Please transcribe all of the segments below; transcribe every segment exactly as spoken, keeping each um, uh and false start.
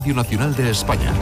Radio Nacional de España.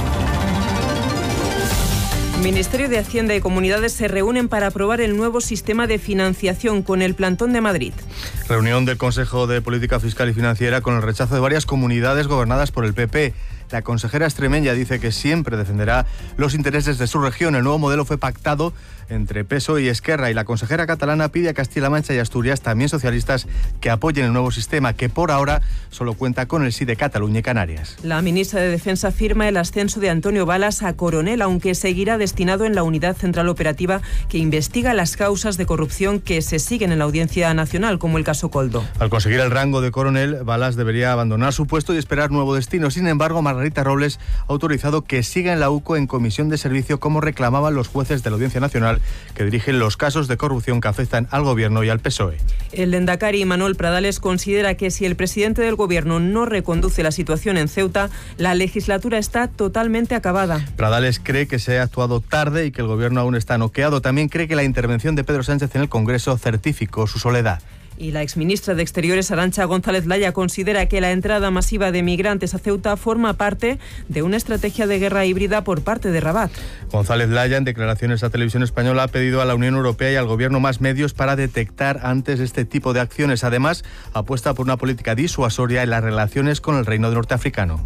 Ministerio de Hacienda y Comunidades se reúnen para aprobar el nuevo sistema de financiación con el plantón de Madrid. Reunión del Consejo de Política Fiscal y Financiera con el rechazo de varias comunidades gobernadas por el P P. La consejera extremeña dice que siempre defenderá los intereses de su región. El nuevo modelo fue pactado entre P S O E y Esquerra, y la consejera catalana pide a Castilla-La Mancha y Asturias, también socialistas, que apoyen el nuevo sistema, que por ahora solo cuenta con el sí de Cataluña y Canarias. La ministra de Defensa firma el ascenso de Antonio Balas a coronel, aunque seguirá destinado en la Unidad Central Operativa que investiga las causas de corrupción que se siguen en la Audiencia Nacional, como el caso Coldo. Al conseguir el rango de coronel, Balas debería abandonar su puesto y esperar nuevo destino. Sin embargo, Margarita Robles ha autorizado que siga en la U C O en comisión de servicio, como reclamaban los jueces de la Audiencia Nacional que dirigen los casos de corrupción que afectan al Gobierno y al P S O E. El lehendakari Manuel Pradales considera que si el presidente del Gobierno no reconduce la situación en Ceuta, la legislatura está totalmente acabada. Pradales cree que se ha actuado tarde y que el Gobierno aún está noqueado. También cree que la intervención de Pedro Sánchez en el Congreso certificó su soledad. Y la exministra de Exteriores, Arantxa González Laya, considera que la entrada masiva de migrantes a Ceuta forma parte de una estrategia de guerra híbrida por parte de Rabat. González Laya, en declaraciones a Televisión Española, ha pedido a la Unión Europea y al Gobierno más medios para detectar antes este tipo de acciones. Además, apuesta por una política disuasoria en las relaciones con el Reino Norteafricano.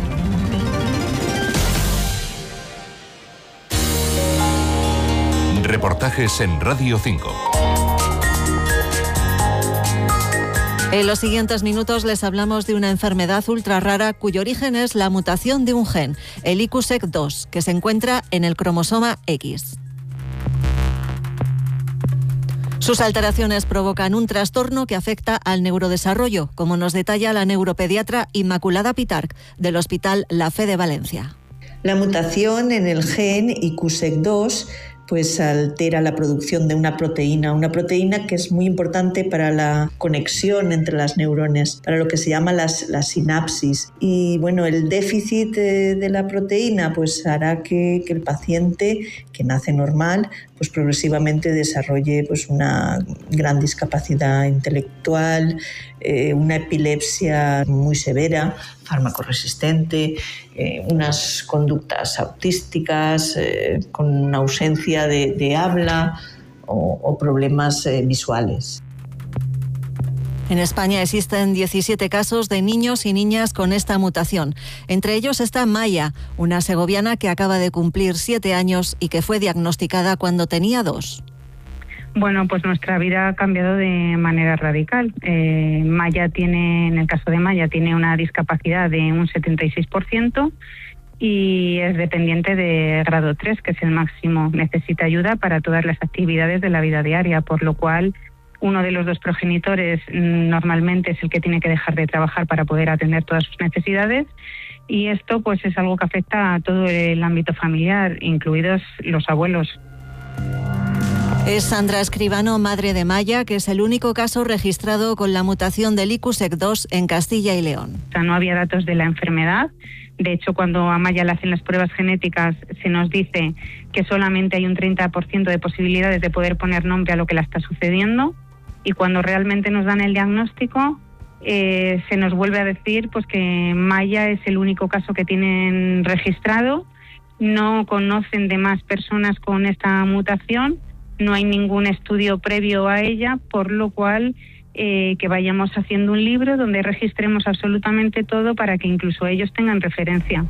Reportajes en Radio cinco. En los siguientes minutos les hablamos de una enfermedad ultra rara cuyo origen es la mutación de un gen, el I Q S E C dos, que se encuentra en el cromosoma X. Sus alteraciones provocan un trastorno que afecta al neurodesarrollo, como nos detalla la neuropediatra Inmaculada Pitarch, del Hospital La Fe de Valencia. La mutación en el gen I Q S E C dos pues altera la producción de una proteína, una proteína que es muy importante para la conexión entre las neuronas, para lo que se llama las, la sinapsis. Y bueno, el déficit de, de la proteína pues hará que, que el paciente, que nace normal, pues progresivamente desarrolle pues una gran discapacidad intelectual, eh, una epilepsia muy severa, farmacoresistente, eh, unas conductas autísticas eh, con una ausencia de, de habla o, o problemas eh, visuales. En España existen diecisiete casos de niños y niñas con esta mutación. Entre ellos está Maya, una segoviana que acaba de cumplir siete años y que fue diagnosticada cuando tenía dos. Bueno, pues nuestra vida ha cambiado de manera radical. Eh, Maya tiene, en el caso de Maya, tiene una discapacidad de un setenta y seis por ciento y es dependiente de grado tres, que es el máximo. Necesita ayuda para todas las actividades de la vida diaria, por lo cual uno de los dos progenitores normalmente es el que tiene que dejar de trabajar para poder atender todas sus necesidades, y esto pues es algo que afecta a todo el ámbito familiar, incluidos los abuelos. Es Sandra Escribano, madre de Maya, que es el único caso registrado con la mutación del I Q S E C dos en Castilla y León. O sea, no había datos de la enfermedad. De hecho, cuando a Maya le hacen las pruebas genéticas, se nos dice que solamente hay un treinta por ciento de posibilidades de poder poner nombre a lo que le está sucediendo. Y cuando realmente nos dan el diagnóstico, eh, se nos vuelve a decir pues que Maya es el único caso que tienen registrado. No conocen de más personas con esta mutación, no hay ningún estudio previo a ella, por lo cual eh, que vayamos haciendo un libro donde registremos absolutamente todo para que incluso ellos tengan referencia.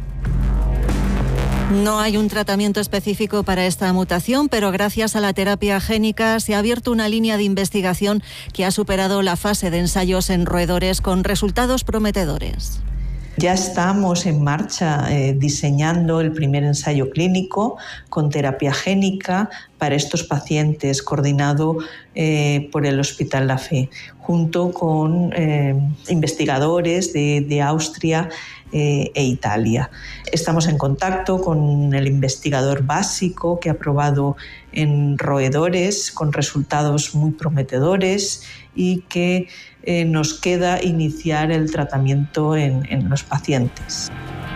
No hay un tratamiento específico para esta mutación, pero gracias a la terapia génica se ha abierto una línea de investigación que ha superado la fase de ensayos en roedores con resultados prometedores. Ya estamos en marcha eh, diseñando el primer ensayo clínico con terapia génica para estos pacientes, coordinado eh, por el Hospital La Fe, junto con eh, investigadores de, de Austria eh, e Italia. Estamos en contacto con el investigador básico que ha probado en roedores con resultados muy prometedores y que eh, nos queda iniciar el tratamiento en, en los pacientes.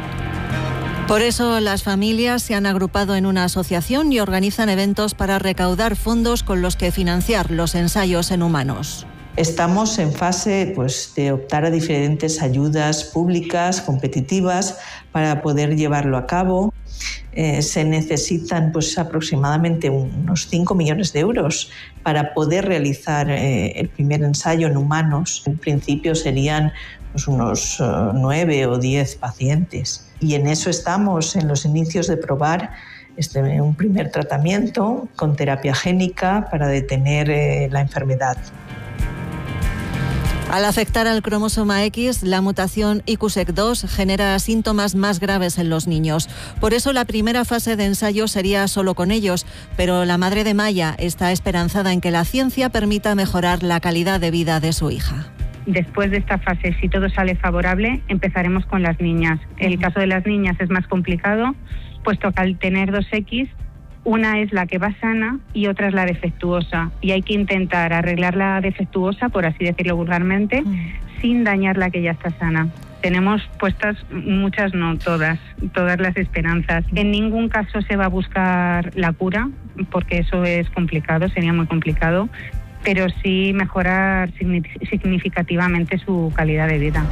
Por eso las familias se han agrupado en una asociación y organizan eventos para recaudar fondos con los que financiar los ensayos en humanos. Estamos en fase pues, de optar a diferentes ayudas públicas, competitivas, para poder llevarlo a cabo. Eh, se necesitan pues, aproximadamente unos cinco millones de euros para poder realizar eh, el primer ensayo en humanos. En principio serían pues, unos uh, nueve o diez pacientes. Y en eso estamos, en los inicios de probar este, un primer tratamiento con terapia génica para detener eh, la enfermedad. Al afectar al cromosoma X, la mutación I Q S E C dos genera síntomas más graves en los niños. Por eso la primera fase de ensayo sería solo con ellos, pero la madre de Maya está esperanzada en que la ciencia permita mejorar la calidad de vida de su hija. Después de esta fase, si todo sale favorable, empezaremos con las niñas. El caso de las niñas es más complicado, puesto que al tener dos X, una es la que va sana y otra es la defectuosa. Y hay que intentar arreglar la defectuosa, por así decirlo vulgarmente, mm. sin dañar la que ya está sana. Tenemos puestas muchas, no todas, todas las esperanzas. En ningún caso se va a buscar la cura, porque eso es complicado, sería muy complicado, pero sí mejorar significativamente su calidad de vida.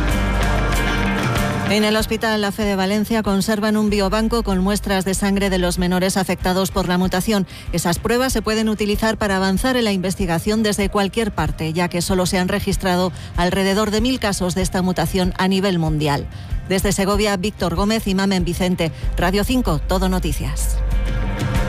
En el Hospital La Fe de Valencia conservan un biobanco con muestras de sangre de los menores afectados por la mutación. Esas pruebas se pueden utilizar para avanzar en la investigación desde cualquier parte, ya que solo se han registrado alrededor de mil casos de esta mutación a nivel mundial. Desde Segovia, Víctor Gómez y Mamen Vicente. Radio cinco, Todo Noticias.